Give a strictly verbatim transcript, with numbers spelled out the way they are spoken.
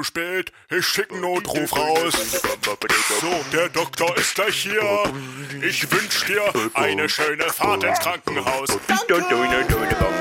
spät, ich schick einen Notruf raus. So, der Doktor ist gleich hier. Ich wünsch dir eine schöne Fahrt ins Krankenhaus. Danke.